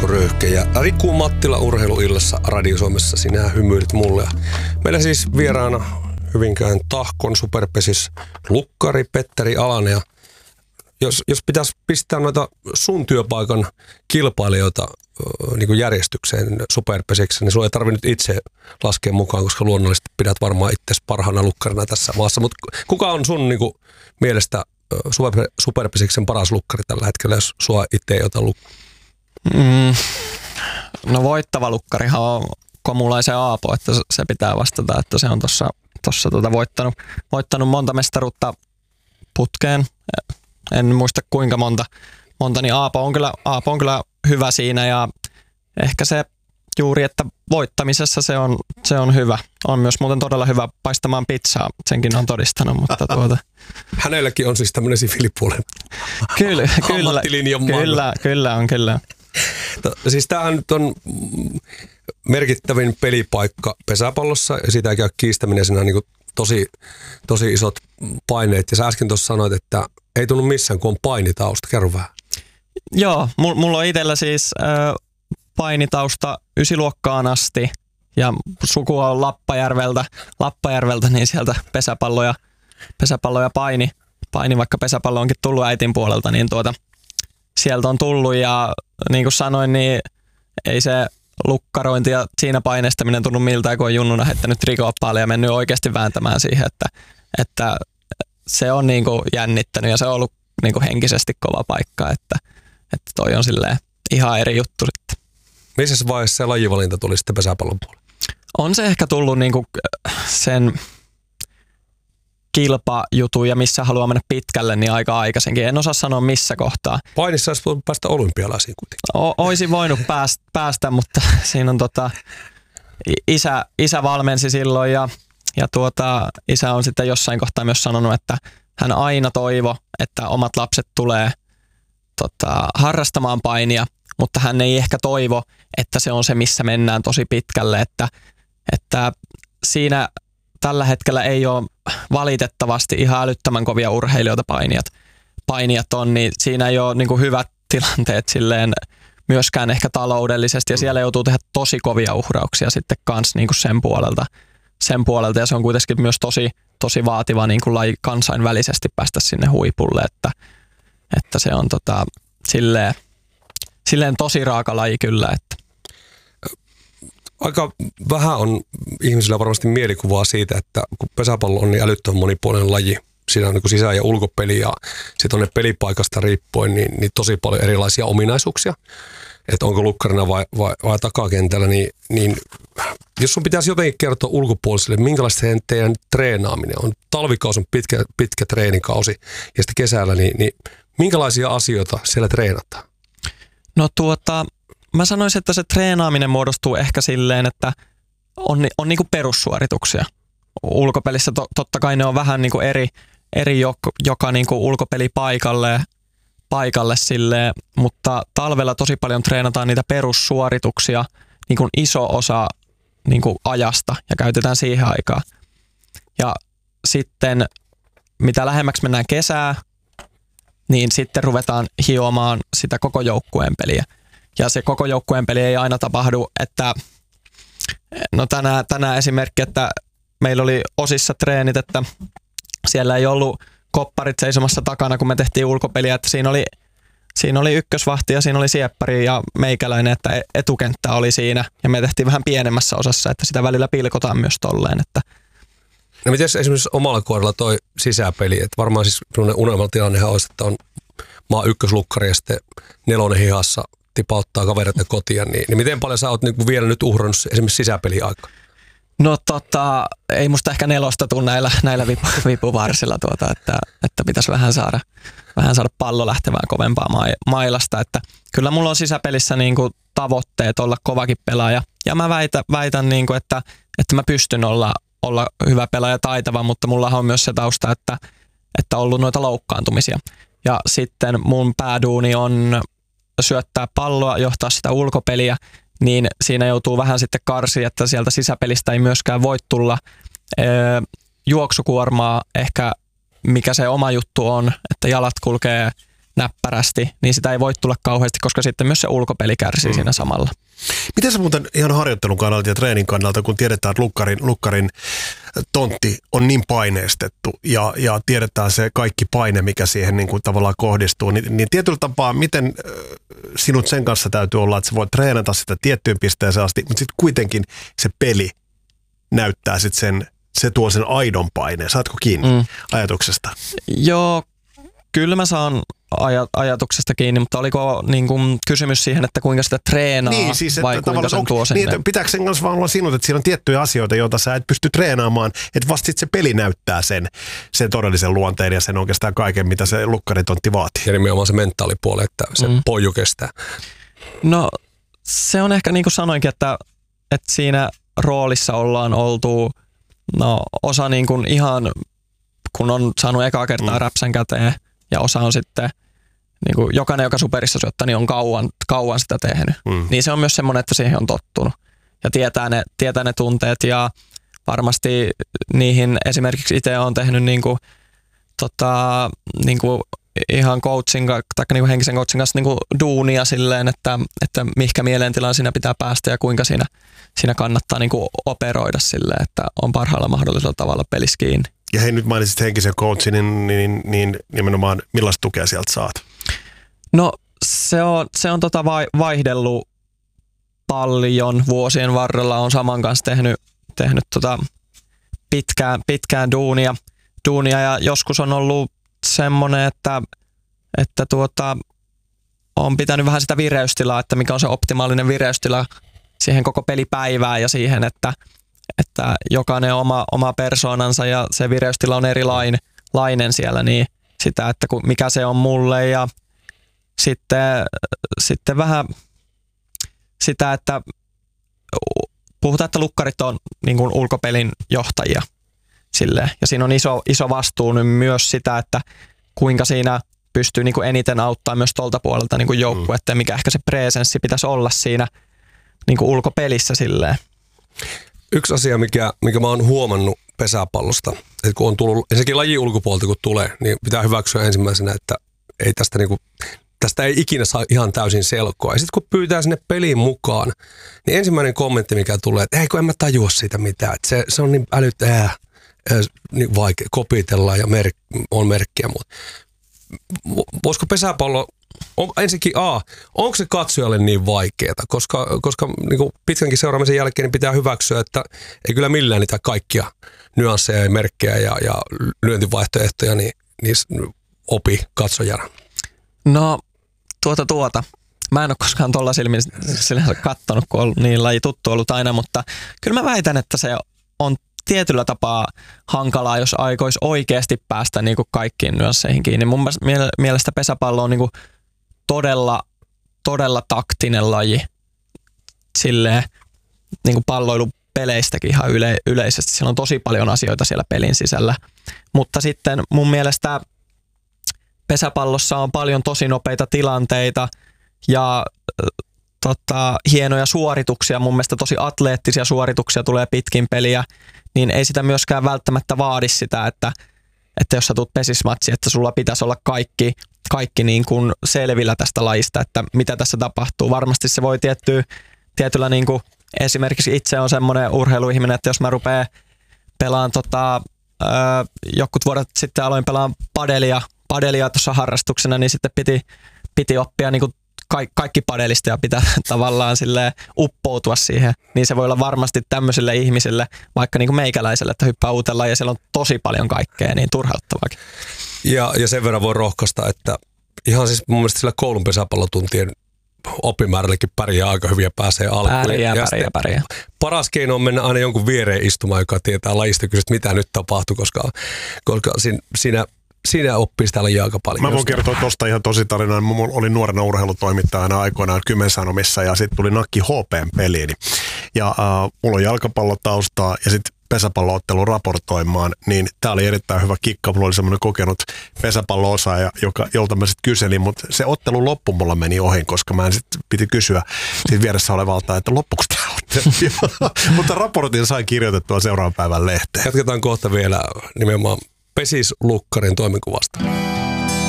Mikko Röyhke ja Riku Mattila Urheiluillassa Radio Suomessa. Sinä hymyilit mulle. Meillä siis vieraana Hyvinkään Tahkon superpesis lukkari Petteri Alanen. Ja jos pitäisi pistää noita sun työpaikan kilpailijoita niin kuin järjestykseen superpesiksi, niin sulla ei tarvinnut itse laskea mukaan, koska luonnollisesti pidät varmaan itse parhaana lukkarina tässä maassa. Mutta kuka on sun niin kuin mielestä superpesiksen paras lukkari tällä hetkellä, jos sua itse ei ota No voittava lukkarihan on Komulaisen Aapo, että se pitää vastata, että se on tuossa voittanut monta mestaruutta putkeen. En muista kuinka monta niin Aapo on kyllä hyvä siinä ja ehkä se juuri, että voittamisessa se on hyvä. On myös muuten todella hyvä paistamaan pizzaa, senkin on todistanut, mutta Hänelläkin on siis tämmöinen siviilipuolen ammattilinjan manna. Kyllä. Siis tämähän nyt on merkittävin pelipaikka pesäpallossa ja sitä ei käy kiistäminen, siinä on niin tosi isot paineet. Ja sä äsken tuossa sanoit, että ei tunnu missään, kun on painitausta. Kerro vähän. Joo, mulla on itsellä siis painitausta 9-luokkaan asti ja sukua on Lappajärveltä, niin sieltä pesäpallo ja paini, vaikka pesäpallo onkin tullut äitin puolelta, niin sieltä on tullut ja niin kuin sanoin, niin ei se lukkarointi ja siinä paineistaminen tunnu miltään, kun on junnuna heittänyt trikooppaille ja mennyt oikeasti vääntämään siihen, että se on niin kuin jännittänyt ja se on ollut niin kuin henkisesti kova paikka, että toi on silleen ihan eri juttu sitten. Missä vaiheessa se lajivalinta tuli sitten pesäpallon puolelle? On se ehkä tullut niin kuin sen kilpajutun ja missä haluaa mennä pitkälle, niin aika aikaisenkin. En osaa sanoa missä kohtaa. Painissa olisi voinut päästä olympialaisiin kuitenkin. Oisin voinut päästä, mutta siinä on isä valmensi silloin ja isä on sitten jossain kohtaa myös sanonut, että hän aina toivo, että omat lapset tulee harrastamaan painia, mutta hän ei ehkä toivo, että se on se, missä mennään tosi pitkälle, että siinä tällä hetkellä ei ole valitettavasti ihan älyttömän kovia urheilijoita painijat on, niin siinä ei ole niin kuin hyvät tilanteet silleen myöskään ehkä taloudellisesti ja siellä joutuu tehdä tosi kovia uhrauksia sitten kans niin kuin sen puolelta ja se on kuitenkin myös tosi vaativa niin kuin laji kansainvälisesti päästä sinne huipulle, että se on silleen tosi raaka laji kyllä, että aika vähän on ihmisillä varmasti mielikuvaa siitä, että kun pesäpallo on niin älyttömän monipuolinen laji, siinä on niin kuin sisä- ja ulkopeli ja sitten on ne pelipaikasta riippuen niin tosi paljon erilaisia ominaisuuksia. Että onko lukkarina vai takakentällä, niin jos sun pitäisi jotenkin kertoa ulkopuoliselle, minkälaista teidän treenaaminen on. Talvikausi on pitkä treenikausi ja sitten kesällä, niin minkälaisia asioita siellä treenataan? No mä sanoisin, että se treenaaminen muodostuu ehkä silleen, että on niinku perussuorituksia. Ulkopelissä totta kai ne on vähän niinku eri joka niinku ulkopelipaikalle silleen, mutta talvella tosi paljon treenataan niitä perussuorituksia niinku iso osa niinku ajasta ja käytetään siihen aikaa. Ja sitten mitä lähemmäksi mennään kesää, niin sitten ruvetaan hiomaan sitä koko joukkueen peliä. Ja se koko joukkueen peli ei aina tapahdu, että no tänään esimerkki, että meillä oli osissa treenit, että siellä ei ollut kopparit seisomassa takana, kun me tehtiin ulkopeliä, että siinä oli ykkösvahti ja siinä oli sieppari ja meikäläinen, että etukenttä oli siinä ja me tehtiin vähän pienemmässä osassa, että sitä välillä pilkotaan myös tolleen. Että no miten esimerkiksi omalla kohdalla toi sisäpeli, että varmaan siis unelmatilannehan olisi, että on maa ykköslukkari ja sitten 4 hihassa tipauttaa kavereita kotia, niin miten paljon sä oot niin vielä nyt uhrannut esimerkiksi sisäpeliaikaa? No ei musta ehkä 4 tuu näillä vipuvarsilla että pitäisi vähän saada pallo lähtevään kovempaa mailasta, että kyllä mulla on sisäpelissä niinku tavoitteet olla kovakin pelaaja ja mä väitän niinku, että mä pystyn olla hyvä pelaaja taitava, mutta mullahan on myös se tausta, että on ollut noita loukkaantumisia ja sitten mun pääduuni on syöttää palloa, johtaa sitä ulkopeliä, niin siinä joutuu vähän sitten karsiin, että sieltä sisäpelistä ei myöskään voi tulla juoksukuormaa ehkä, mikä se oma juttu on, että jalat kulkee näppärästi, niin sitä ei voi tulla kauheasti, koska sitten myös se ulkopeli kärsii siinä samalla. Miten se muuten ihan harjoittelun kannalta ja treenin kannalta, kun tiedetään, että lukkarin tontti on niin paineistettu ja tiedetään se kaikki paine, mikä siihen niin kuin tavallaan kohdistuu, niin tietyllä tapaa, miten sinut sen kanssa täytyy olla, että sä voit treenata sitä tiettyyn pisteeseen asti, mutta sitten kuitenkin se peli näyttää sitten se tuo sen aidon paineen. Saatko kiinni ajatuksesta? Joo, kyllä mä saan ajatuksesta kiinni, mutta oliko niin kuin kysymys siihen, että kuinka sitä treenaa vai kuinka sen tuo sinne? Niin, pitääkö sen kanssa vaan olla sinut, että siinä on tiettyjä asioita, joita sä et pysty treenaamaan, että vasta sitten se peli näyttää sen todellisen luonteen ja sen oikeastaan kaiken, mitä se lukkaritontti vaatii. Ja nimenomaan se mentaalipuoli, että se poju kestää. No se on ehkä niin kuin sanoinkin, että siinä roolissa ollaan oltu osa niin kuin ihan, kun on saanut ekaa kertaa räpsän käteen ja osa on sitten niin kuin jokainen, joka superissa syöttää, niin on kauan sitä tehnyt. Niin se on myös semmoinen, että siihen on tottunut ja tietää ne tunteet ja varmasti niihin esimerkiksi itse olen tehnyt niin kuin ihan coachin tai niin kuin henkisen coachin kanssa niin kuin duunia silleen, että mihinkä mielentilaan siinä pitää päästä ja kuinka siinä kannattaa niin kuin operoida silleen, että on parhaalla mahdollisella tavalla pelissä kiinni. Ja hei, nyt mainitsit henkisen coachin, niin nimenomaan millaista tukea sieltä saat? No se on vaihdellut paljon vuosien varrella. On saman kanssa tehnyt pitkään duunia ja joskus on ollut semmoinen, että on pitänyt vähän sitä vireystilaa, että mikä on se optimaalinen vireystila siihen koko pelipäivään ja siihen, että jokainen oma persoonansa ja se vireystila on erilainen siellä, niin sitä, että mikä se on mulle ja sitten vähän sitä, että puhutaan, että lukkarit on niin kuin ulkopelin johtajia silleen, ja siinä on iso vastuu nyt myös sitä, että kuinka siinä pystyy niin kuin eniten auttaa myös tuolta puolelta niin kuin joukkuetta ja mikä ehkä se presenssi pitäisi olla siinä niin kuin ulkopelissä silleen. Yksi asia, mikä mä oon huomannut pesäpallosta, että kun on tullut, ensinnäkin lajin ulkopuolelta kun tulee, niin pitää hyväksyä ensimmäisenä, että ei tästä ei ikinä saa ihan täysin selkoa. Ja sitten kun pyytää sinne peliin mukaan, niin ensimmäinen kommentti, mikä tulee, että ei kun en mä tajua siitä mitään, että se on niin niin vaikea kopitella ja on merkkiä muuta. Voisiko pesäpallo, ensinnäkin onko se katsojalle niin vaikeaa, koska niin kuin pitkänkin seuraamisen jälkeen niin pitää hyväksyä, että ei kyllä millään niitä kaikkia nyansseja ja merkkejä ja lyöntivaihtoehtoja niin opi katsojana. No mä en ole koskaan tuolla silmin kattonut, kun on niin laji tuttu ollut aina, mutta kyllä mä väitän, että se on tietyllä tapaa hankalaa, jos aikoisi oikeasti päästä niin kuin kaikkiin nyansseihin kiinni. Mun mielestä pesäpallo on niin kuin todella taktinen laji. Silleen niin kuin palloilupeleistäkin ihan yleisesti. Siellä on tosi paljon asioita siellä pelin sisällä. Mutta sitten mun mielestä pesäpallossa on paljon tosi nopeita tilanteita ja hienoja suorituksia. Mun mielestä tosi atleettisia suorituksia tulee pitkin peliä. Niin ei sitä myöskään välttämättä vaadi sitä, että jos sä tulet pesismatsiin, että sulla pitäisi olla kaikki niin kuin selvillä tästä lajista, että mitä tässä tapahtuu. Varmasti se voi tietyllä niin kuin, esimerkiksi itse on semmoinen urheiluihminen, että jos mä rupean pelaamaan jokut vuodet sitten aloin pelaamaan padelia tuossa harrastuksena, niin sitten piti oppia niin kuin kaikki padelista ja pitää tavallaan silleen uppoutua siihen, niin se voi olla varmasti tämmöisille ihmisille, vaikka niin kuin meikäläiselle, että hyppää uuteen ja siellä on tosi paljon kaikkea, niin turhauttavaakin. Ja sen verran voi rohkaista, että ihan siis mun mielestä sillä koulun pesäpallotuntien oppimäärällekin pärjää aika hyvin ja pääsee alkuun. Pärjää. Paras keino on mennä aina jonkun viereen istumaan, joka tietää lajista, kysyä, mitä nyt tapahtuu, koska siinä oppii sitä lajia aika paljon. Mä voin kertoa tosta ihan tosi tarinaa. Mulla oli nuorena urheilutoimittajana aikoinaan Kymensanomissa ja sitten tuli nakki HP:n peliin. Ja mulla on jalkapallotaustaa ja sitten pesäpalloottelu raportoimaan, niin tää oli erittäin hyvä kikka. Mulla oli semmoinen kokenut pesäpallo-osaaja, jolta mä sitten kyselin, mutta se ottelu loppu mulla meni ohi, koska mä en sitten piti kysyä siitä vieressä olevalta, että loppuuko tää ottelu. Mutta raportin sai kirjoitettua seuraavan päivän lehteen. Jatketaan kohta vielä nimenomaan Pesislukkarin toimenkuvasta.